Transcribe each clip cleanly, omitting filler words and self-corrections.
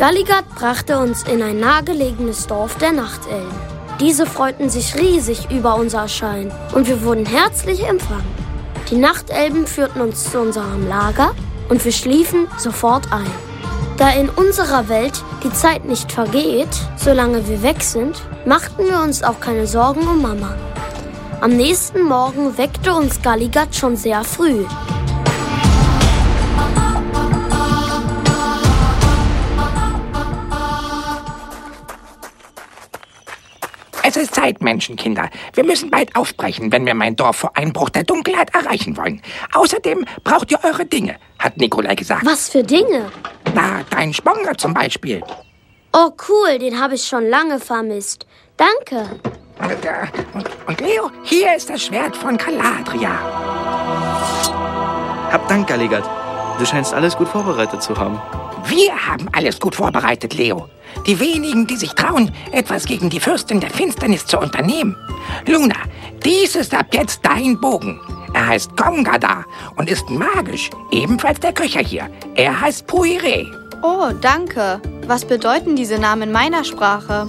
Galligard brachte uns in ein nahegelegenes Dorf der Nachtelben. Diese freuten sich riesig über unser Erscheinen und wir wurden herzlich empfangen. Die Nachtelben führten uns zu unserem Lager und wir schliefen sofort ein. Da in unserer Welt die Zeit nicht vergeht, solange wir weg sind, machten wir uns auch keine Sorgen um Mama. Am nächsten Morgen weckte uns Galligard schon sehr früh. Es ist Zeit, Menschenkinder. Wir müssen bald aufbrechen, wenn wir mein Dorf vor Einbruch der Dunkelheit erreichen wollen. Außerdem braucht ihr eure Dinge, hat Nikolai gesagt. Was für Dinge? Na, dein Sponger zum Beispiel. Oh cool, den habe ich schon lange vermisst. Danke. Und Leo, hier ist das Schwert von Caladria. Hab Dank, Galligard. Du scheinst alles gut vorbereitet zu haben. Wir haben alles gut vorbereitet, Leo. Die wenigen, die sich trauen, etwas gegen die Fürstin der Finsternis zu unternehmen. Luna, dies ist ab jetzt dein Bogen. Er heißt Gongadar und ist magisch, ebenfalls der Köcher hier. Er heißt Puire. Oh, danke. Was bedeuten diese Namen in meiner Sprache?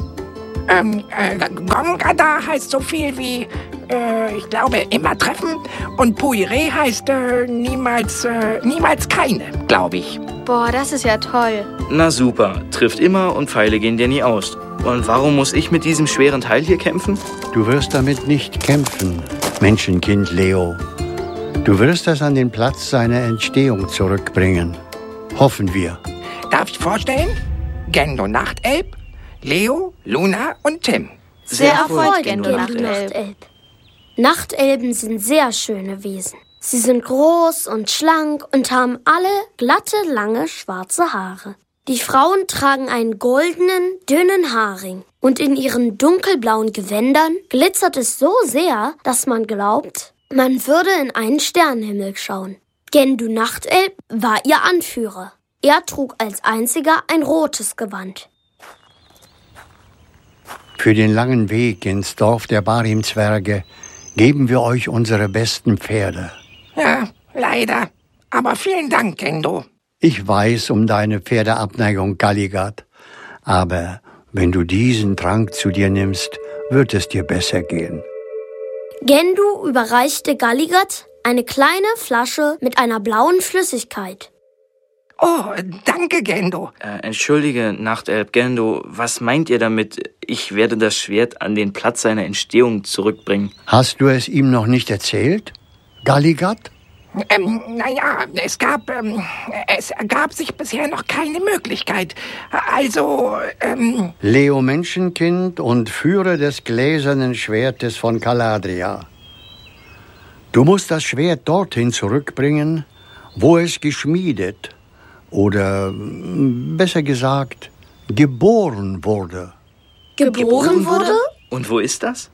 Gongadar heißt so viel wie, ich glaube, immer treffen. Und Puire heißt niemals keine, glaube ich. Boah, das ist ja toll. Na super, trifft immer und Pfeile gehen dir nie aus. Und warum muss ich mit diesem schweren Teil hier kämpfen? Du wirst damit nicht kämpfen, Menschenkind Leo. Du wirst es an den Platz seiner Entstehung zurückbringen. Hoffen wir. Darf ich vorstellen? Gendo Nachtelb, Leo, Luna und Tim. Sehr erfreut, Gendo Gendo Nachtelb. Nachtelben sind sehr schöne Wesen. Sie sind groß und schlank und haben alle glatte, lange, schwarze Haare. Die Frauen tragen einen goldenen, dünnen Haarring. Und in ihren dunkelblauen Gewändern glitzert es so sehr, dass man glaubt, man würde in einen Sternenhimmel schauen. Gendo Nachtelb war ihr Anführer. Er trug als einziger ein rotes Gewand. Für den langen Weg ins Dorf der Barim-Zwerge geben wir euch unsere besten Pferde. Ja, leider. Aber vielen Dank, Gendo. Ich weiß um deine Pferdeabneigung, Galligard. Aber wenn du diesen Trank zu dir nimmst, wird es dir besser gehen. Gendo überreichte Galligard eine kleine Flasche mit einer blauen Flüssigkeit. Oh, danke, Gendo. Entschuldige, Nachtelb, Gendo, was meint ihr damit? Ich werde das Schwert an den Platz seiner Entstehung zurückbringen. Hast du es ihm noch nicht erzählt, Galligard? Naja, es ergab sich bisher noch keine Möglichkeit. Also, Leo Menschenkind und Führer des gläsernen Schwertes von Caladria. Du musst das Schwert dorthin zurückbringen, wo es geschmiedet oder, besser gesagt, geboren wurde. Geboren wurde? Und wo ist das?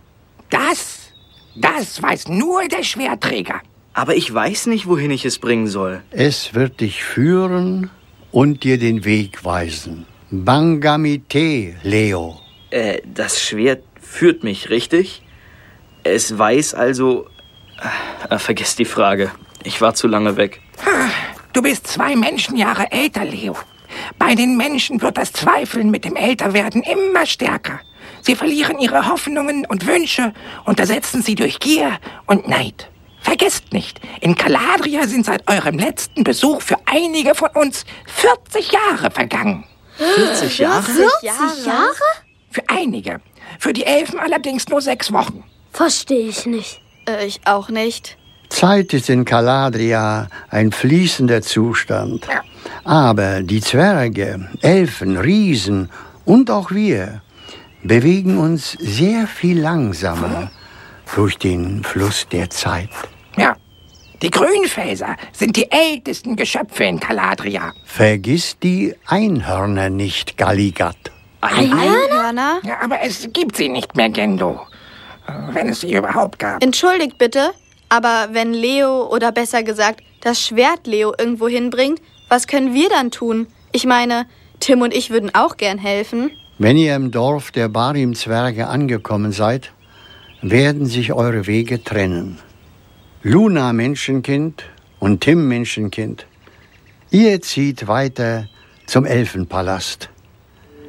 Das weiß nur der Schwertträger. Aber ich weiß nicht, wohin ich es bringen soll. Es wird dich führen und dir den Weg weisen. Bangamite, Leo. Das Schwert führt mich, richtig? Es weiß also... vergiss die Frage. Ich war zu lange weg. Du bist 2 Menschenjahre älter, Leo. Bei den Menschen wird das Zweifeln mit dem Älterwerden immer stärker. Sie verlieren ihre Hoffnungen und Wünsche und ersetzen sie durch Gier und Neid. Vergesst nicht, in Caladria sind seit eurem letzten Besuch für einige von uns 40 Jahre vergangen. 40 Jahre? 40 Jahre? Für einige. Für die Elfen allerdings nur 6 Wochen. Verstehe ich nicht. Ich auch nicht. Zeit ist in Caladria ein fließender Zustand. Ja. Aber die Zwerge, Elfen, Riesen und auch wir bewegen uns sehr viel langsamer durch den Fluss der Zeit. Ja, die Grünfelser sind die ältesten Geschöpfe in Caladria. Vergiss die Einhörner nicht, Galligard. Einhörner? Ja, aber es gibt sie nicht mehr, Gendo. Wenn es sie überhaupt gab. Entschuldigt bitte, aber wenn Leo, oder besser gesagt, das Schwert Leo irgendwo hinbringt, was können wir dann tun? Ich meine, Tim und ich würden auch gern helfen. Wenn ihr im Dorf der Barim-Zwerge angekommen seid, werden sich eure Wege trennen. Luna Menschenkind und Tim Menschenkind, ihr zieht weiter zum Elfenpalast.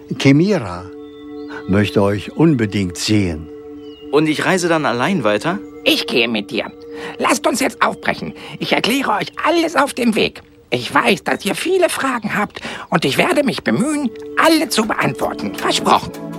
Kemira möchte euch unbedingt sehen. Und ich reise dann allein weiter? Ich gehe mit dir. Lasst uns jetzt aufbrechen. Ich erkläre euch alles auf dem Weg. Ich weiß, dass ihr viele Fragen habt und ich werde mich bemühen, alle zu beantworten. Versprochen.